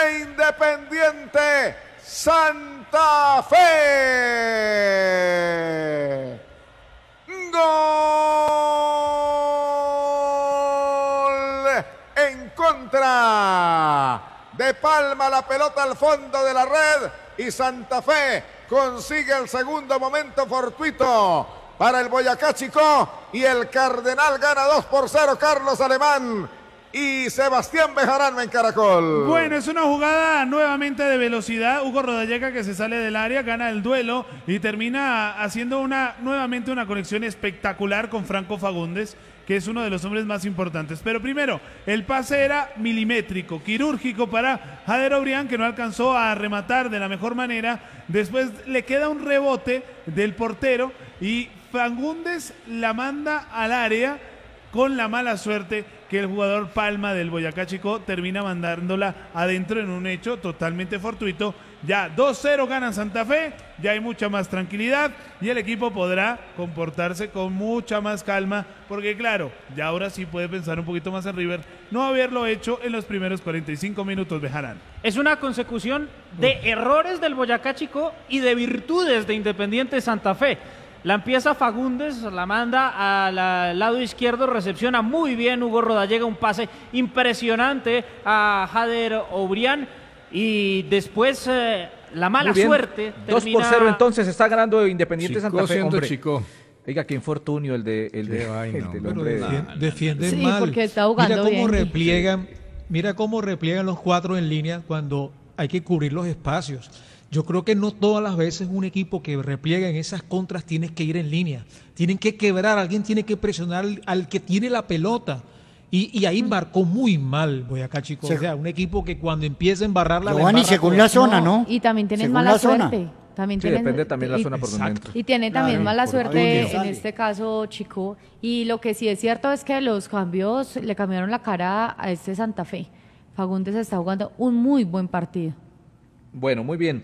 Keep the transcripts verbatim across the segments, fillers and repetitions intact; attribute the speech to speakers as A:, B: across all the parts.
A: de Independiente Santa Fe. Gol en contra. De palma la pelota al fondo de la red y Santa Fe consigue el segundo momento fortuito para el Boyacá Chicó y el Cardenal gana dos por cero. Carlos Alemán y Sebastián Bejarano en Caracol.
B: Bueno, es una jugada nuevamente de velocidad. Hugo Rodallega que se sale del área, gana el duelo y termina haciendo una nuevamente una conexión espectacular con Franco Fagundes, que es uno de los hombres más importantes. Pero primero, el pase era milimétrico, quirúrgico para Jader Obrián, que no alcanzó a rematar de la mejor manera. Después le queda un rebote del portero y Fagundes la manda al área con la mala suerte que el jugador Palma del Boyacá Chicó termina mandándola adentro en un hecho totalmente fortuito. Ya dos cero gana Santa Fe, ya hay mucha más tranquilidad y el equipo podrá comportarse con mucha más calma, porque claro, ya ahora sí puede pensar un poquito más en River, no haberlo hecho en los primeros cuarenta y cinco minutos. Bejarán.
C: Es una consecución de errores del Boyacá Chicó y de virtudes de Independiente Santa Fe. La empieza Fagundes, la manda al, al lado izquierdo, recepciona muy bien Hugo Rodallega, un pase impresionante a Jader Obrián y después eh, la mala suerte
D: dos
C: termina...
D: por cero entonces está ganando Independiente
E: Chico
D: Santa Fe, hombre.
E: Chico.
D: Oiga, qué infortunio el de el de,
E: vaina,
D: el del
E: pero
D: hombre.
F: Defienden, defienden
G: Sí,
F: mal.
G: porque está jugando
F: mira cómo
G: bien.
F: repliegan, mira cómo repliegan los cuatro en línea cuando hay que cubrir los espacios. Yo creo que no todas las veces un equipo que repliega en esas contras tiene que ir en línea. Tienen que quebrar, alguien tiene que presionar al, al que tiene la pelota. Y, y ahí marcó muy mal Boyacá Chicó. O sea, un equipo que cuando empieza a embarrarla...
H: Giovanni, según la zona, ¿no?
G: Y también tienen
H: Según
G: mala
H: la zona.
G: suerte. También
D: Sí,
G: tienen,
D: depende también la
G: y-
D: zona por donde
F: Exacto.
D: entra.
G: Y tiene también
H: Claro,
G: mala
H: por
G: suerte
H: Tunio.
G: en este caso Chico. Y lo que sí es cierto es que los cambios le cambiaron la cara a este Santa Fe. Fagundes está jugando un muy buen partido.
D: Bueno, muy bien.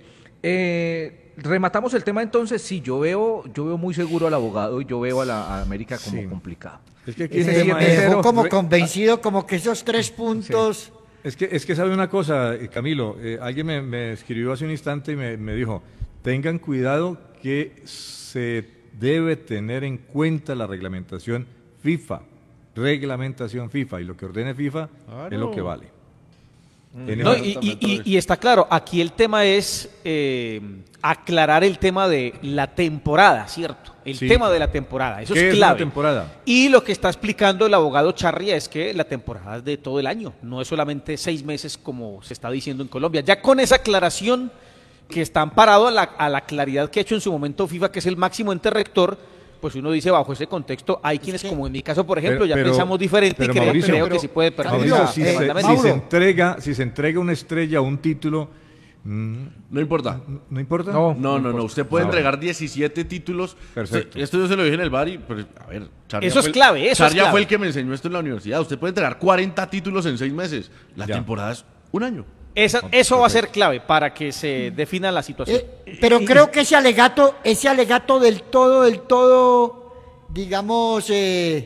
D: Eh, rematamos el tema entonces. Sí, yo veo, yo veo muy seguro al abogado y yo veo a la a América como
E: Sí.
D: complicado.
E: Es que aquí
H: Me,
E: el tema
H: me
E: es-
H: dejó como
E: Re-
H: convencido, como que esos tres puntos...
E: Es que, es que sabe una cosa, eh, Camilo, eh, alguien me, me escribió hace un instante y me, me dijo, tengan cuidado que se debe tener en cuenta la reglamentación FIFA, reglamentación FIFA, y lo que ordene FIFA es lo que vale. En
I: No,
E: esa-
I: y, y- y- y está claro, aquí el tema es eh, aclarar el tema de la temporada, ¿cierto? El
E: Sí.
I: tema de la temporada, eso
E: ¿Qué
I: es
E: es la
I: clave.
E: temporada?
I: Y lo que está explicando el abogado Charria es que la temporada es de todo el año, no es solamente seis meses como se está diciendo en Colombia. Ya con esa aclaración que está amparado a la, a la claridad que ha hecho en su momento FIFA, que es el máximo ente rector, pues uno dice, bajo ese contexto, hay quienes,
H: que-
I: como en mi caso, por ejemplo,
E: Pero-
I: ya
E: pero-
I: pensamos diferente
E: pero
I: y creo,
E: Mauricio,
I: creo
E: pero-
I: que sí puede perjudicar
E: Mauricio,
H: Mauricio,
E: si,
H: eh,
E: se,
I: tremendamente.
E: si se
H: Mauro.
E: entrega, si se entrega una estrella o un título, mm,
J: No importa.
E: ¿no importa?
D: No.
J: No, no, no. Usted puede
E: Ah,
J: entregar diecisiete títulos.
E: Perfecto.
J: Esto yo se lo dije en el bar y, pues, a ver, Charria
I: Eso es
J: fue el-
I: clave, eso es
J: Charria
I: clave.
J: fue el que me enseñó esto en la universidad. Usted puede entregar cuarenta títulos en seis meses. La
E: Ya.
J: temporada es un año.
I: Esa- eso va a ser clave para que se defina la situación.
H: Eh, pero creo que ese alegato, ese alegato del todo, del todo, digamos, eh,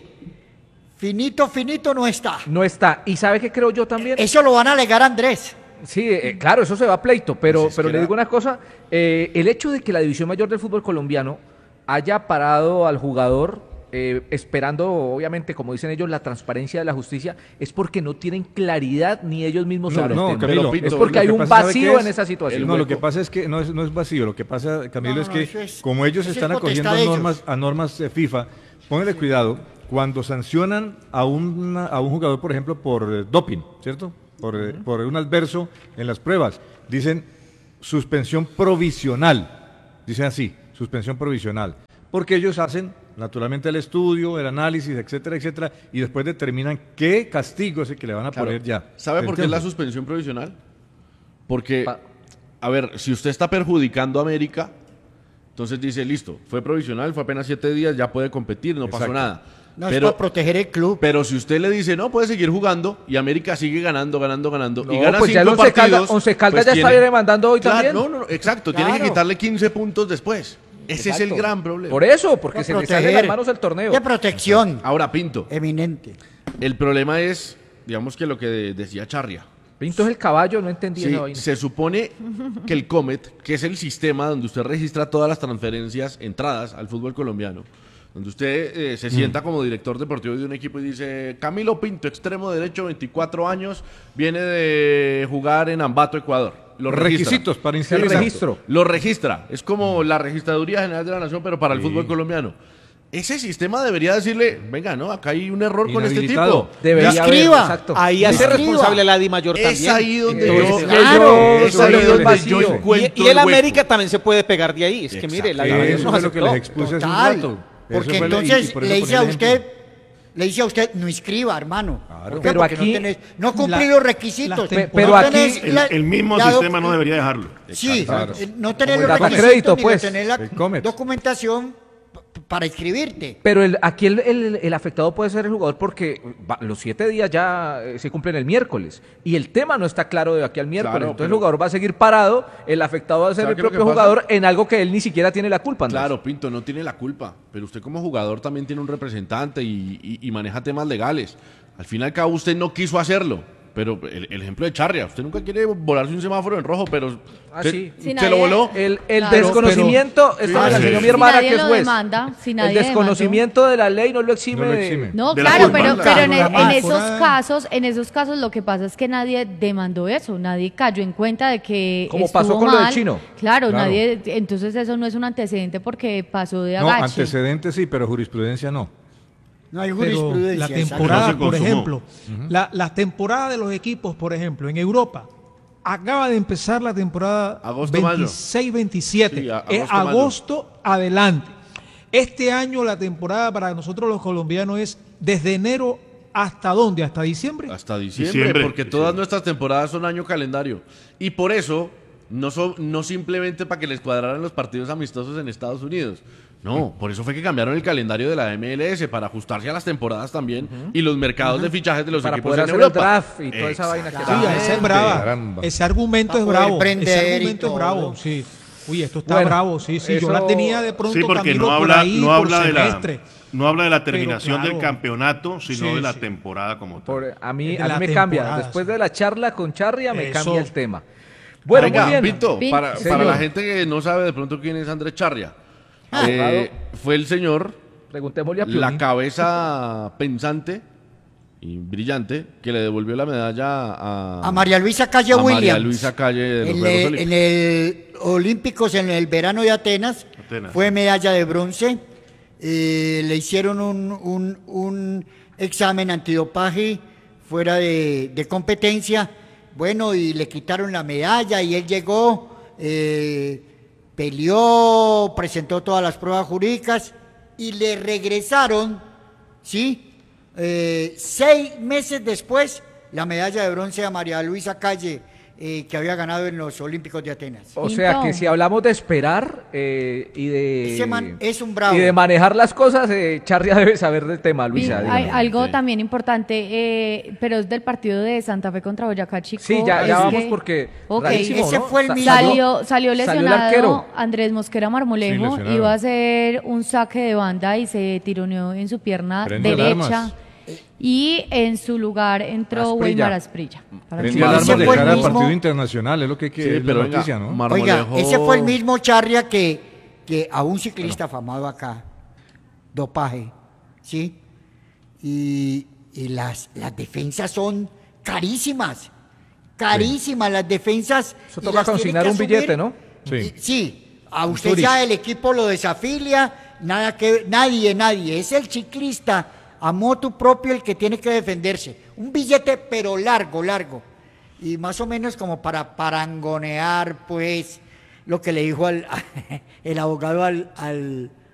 H: finito, finito no está.
D: No está. ¿Y sabe qué creo yo también?
H: Eso lo van a alegar a Andrés.
D: Sí, eh, claro, eso se va a pleito, pero,
E: Pues es
D: pero
E: que
D: le
E: era-
D: digo una cosa, eh, el hecho de que la División Mayor del Fútbol Colombiano haya parado al jugador eh, esperando, obviamente, como dicen ellos, la transparencia de la justicia, es porque no tienen claridad ni ellos mismos
E: No,
D: sobre
E: no,
D: el tema.
E: Camilo,
J: Pero, Pinto,
D: es porque
E: lo
D: hay
E: que
D: un
E: pasa, ¿sabe qué
D: vacío
E: es?
D: en esa situación.
E: No, lo que pasa es que no es, no es vacío, lo que pasa, Camilo,
H: No,
E: es
H: no,
E: que
H: eso es-
E: como ellos
H: eso es
E: están
H: potestad
E: acogiendo
H: de ellos.
E: normas, a normas eh, FIFA, póngale cuidado, cuando sancionan a, una- a un jugador, por ejemplo, por eh, doping, ¿cierto? Por, eh, por un adverso en las pruebas, dicen suspensión provisional, dicen así, suspensión provisional, porque ellos hacen naturalmente el estudio, el análisis, etcétera, etcétera, y después determinan qué castigo es el que le van a
J: Claro.
E: poner ya.
J: ¿Sabe por qué es la
E: ¿Entiende?
J: suspensión provisional? Porque,
D: Pa-
J: a ver, si usted está perjudicando a América, entonces dice, listo, fue provisional, fue apenas siete días, ya puede competir, no pasó
E: Exacto.
J: nada.
H: No es
J: pero,
H: para proteger el club.
J: pero si usted le dice, no, puede seguir jugando, y América sigue ganando, ganando, ganando, y
D: No,
J: gana
D: pues ya
J: cinco
D: el Once
J: partidos...
D: Caldas- Once Caldas
J: pues
D: ya está
J: tiene-
D: demandando hoy
J: Claro,
D: también.
J: No, no, no, exacto, tiene que
H: Claro.
J: quitarle quince puntos después. Ese es el
D: Exacto.
J: gran problema.
D: Por eso, porque
H: Para
D: se le sale de
H: proteger.
D: las manos el torneo.
H: De protección
J: Ahora, Pinto,
H: eminente.
J: el problema es, digamos que lo que de- decía Charria,
D: Pinto es el caballo, no entendí
J: Sí,
D: esa vaina.
J: se supone que el Comet, que es el sistema donde usted registra todas las transferencias, entradas al fútbol colombiano, donde usted eh, se sienta como director deportivo de un equipo y dice, Camilo Pinto, extremo derecho, veinticuatro años, viene de jugar en Ambato, Ecuador. Lo registra.
E: Requisitos para
D: El
E: inscribirse.
D: registro.
J: Lo registra. Es como la Registraduría General de la Nación, pero para el
E: Sí.
J: fútbol colombiano. Ese sistema debería decirle, venga, no, acá hay un error con este
E: Inhabilitado.
J: tipo.
D: Debería haber,
H: Escriba.
D: exacto.
I: Ahí hace
H: Escriba.
I: responsable a la Di Mayor
J: Es
I: también.
J: ahí donde
D: Entonces,
J: yo,
D: que
H: Claro.
D: yo-
J: es
D: yo
J: ahí
D: leo el
J: donde yo
D: vacío.
I: Y,
J: encuentro
I: y el
J: hueco.
I: América también se puede pegar de ahí. Es que mire, la Di Mayor
E: Eso
I: nos
E: fue lo que les
I: aceptó.
E: expuse hace un
H: Total,
E: rato.
H: porque
E: Eso fue lo- y- y
H: entonces
E: por eso
H: le dice a
E: ponía el
H: usted,
E: ejemplo.
H: le dice a usted, no inscriba, hermano.
E: Claro.
H: ¿Por qué?
D: Pero
H: Porque
D: aquí-
H: no, tenés, no cumplí
F: la-
H: los requisitos.
F: las
D: Pe-
H: No
D: pero aquí-
H: tenés
K: El,
H: la-
K: el mismo
H: la doc-
K: sistema no debería dejarlo.
H: Sí,
E: Claro.
H: eh, no tenés
D: Como
H: los
D: el data
H: requisitos
D: crédito,
H: ni
D: pues.
H: de tener la
E: El Comet.
H: documentación p- para inscribirte.
D: Pero el, aquí el, el- el afectado puede ser el jugador porque va- los siete días ya eh, se cumplen el miércoles y el tema no está claro de aquí al miércoles.
J: Claro,
D: Entonces
J: pero-
D: el jugador va a seguir parado, el afectado va a ser
J: ¿Sabe
D: el
J: qué es lo
D: propio
J: que pasa?
D: jugador en algo que él ni siquiera tiene la culpa. Andrés.
J: Claro, Pinto, no tiene la culpa, pero usted como jugador también tiene un representante y, y- y maneja temas legales. Al fin y al cabo usted no quiso hacerlo, pero el, el ejemplo de Charria, usted nunca quiere volarse un semáforo en rojo, pero
D: Ah,
J: usted
D: sí.
G: Si
J: se
G: nadie-
J: lo voló.
D: El, el
G: Claro.
D: desconocimiento, esto me lo
K: sí.
D: enseñó mi
K: Si
D: hermana
G: nadie
D: que es
G: lo
D: juez.
G: demanda, si
D: el
G: nadie
D: desconocimiento de la ley no lo exime.
E: No lo
D: de-
E: exime.
G: No,
K: De la
G: claro,
K: culpa.
G: pero, pero en,
F: Nunca,
G: en
F: jamás.
G: esos
F: Fuera-
G: casos, en esos casos lo que pasa es que nadie demandó eso, nadie cayó en cuenta de que
D: Como
G: estuvo
D: pasó con lo del
G: mal.
D: chino.
G: Claro,
E: Claro.
G: nadie, entonces eso no es un antecedente porque pasó de
E: No,
G: agache.
E: antecedentes sí, pero jurisprudencia no.
H: No hay
F: Pero
H: jurisprudencia.
F: la
H: exacto.
F: temporada,
K: No se
F: por
K: consumó.
F: ejemplo, la, la temporada de los equipos, por ejemplo, en Europa, acaba de empezar la temporada
J: Agosto, mayo.
F: veintiséis veintisiete.
J: Sí, a-
F: es
J: agosto, mayo.
F: agosto adelante. Este año la temporada para nosotros los colombianos es desde enero hasta dónde, hasta diciembre.
J: Hasta diciembre,
K: Diciembre,
J: porque
K: diciembre.
J: todas nuestras temporadas son año calendario. Y por eso, no, son, no simplemente para que les cuadraran los partidos amistosos en Estados Unidos. No, por eso fue que cambiaron el calendario de la M L S, para ajustarse a las temporadas también y los mercados de fichajes de los
D: Para
J: equipos
D: poder
J: en
D: hacer
J: Europa.
D: el draft y toda esa vaina que
F: Sí,
H: Exactamente.
F: esa es brava.
E: Caramba.
F: Ese argumento
H: Pa'
F: es
H: poder
F: bravo.
H: prender
F: Ese
H: y
F: argumento es
H: todo.
F: bravo, sí. Uy, esto está
D: Bueno,
F: bravo, sí, sí. Yo
D: eso-
F: la tenía de pronto
K: Sí, porque
F: Camilo,
K: no
F: por
K: habla,
F: ahí,
K: no
F: por
K: habla de la,
F: semestre.
K: no habla de la
F: Pero
K: terminación
F: claro.
K: del campeonato, sino
F: Sí,
K: de la
F: sí.
K: temporada como tal.
D: Por- a mí,
F: Es de
D: a mí
F: la
D: me cambia.
F: temporada,
D: Después
F: sí.
D: de la charla con Charria me
F: Eso.
D: cambia el tema. Bueno,
J: Venga,
D: muy bien.
J: Pinto,
G: Pin-
J: para,
G: señor.
J: para la gente que no sabe de pronto quién es Andrés Charria,
D: Ah.
J: eh, fue el señor,
D: Preguntémosle a
J: la
D: Piolín.
J: cabeza pensante y brillante, que le devolvió la medalla a,
H: A María Luisa Calle
J: a
H: Williams.
J: María Luisa Calle de los
H: en,
J: Juegos
H: el,
J: Olímpicos.
H: en el Olímpicos en el verano de Atenas,
K: Atenas.
H: fue medalla de bronce. Eh, le hicieron un, un- un examen antidopaje fuera de, de competencia. Bueno, y le quitaron la medalla y él llegó, eh, peleó, presentó todas las pruebas jurídicas y le regresaron, ¿sí? Eh, seis meses después, la medalla de bronce a María Luisa Calle, eh, que había ganado en los Olímpicos de Atenas.
D: O sea
G: Pinto.
D: que si hablamos de esperar eh, y de
H: Ese man es un bravo.
D: y de manejar las cosas, eh, Charria debe saber del tema,
G: Y
D: Luisa.
G: hay
D: dígame.
G: algo
J: Sí.
G: también importante, eh, pero es del partido de Santa Fe contra Boyacá Chico.
D: Sí, ya,
G: es
D: ya vamos
G: que-
D: porque
G: Ok.
D: rarísimo,
H: Ese
D: ¿no?
H: fue el
D: Sa-
H: mismo.
G: Salió, salió
D: salió el
G: lesionado
D: arquero.
G: Andrés Mosquera Marmolejo,
E: Sí, lesionado.
G: iba a hacer un saque de banda y se tironeó en su pierna
E: Prende
G: derecha
E: alarmas.
G: y en su lugar entró
D: Asprilla.
G: Weimar Asprilla. Para
E: Prende
G: que-
H: Ese
E: alarmas de
H: fue el
E: cara al
H: mismo-
E: partido internacional, es lo que, que
J: Sí,
E: es la
J: pero venga,
E: noticia, ¿no?
J: Mar-
H: Oiga,
J: Marmolejo-
H: ese fue el mismo Charria que, que a un ciclista afamado acá, dopaje, ¿sí? Y, y las, las defensas son carísimas, carísimas las defensas.
D: Eso
H: y
D: toca
H: las tiene
D: consignar
H: que
D: un
H: asumir.
D: billete, ¿no?
E: Sí.
H: Y- sí, a usted
D: Zurich.
H: ya el equipo lo desafilia, nada que, nadie, nadie, es el ciclista a motu propio el que tiene que defenderse. Un billete pero largo, largo. Y más o menos como para parangonear, pues, lo que le dijo al, el abogado al, al,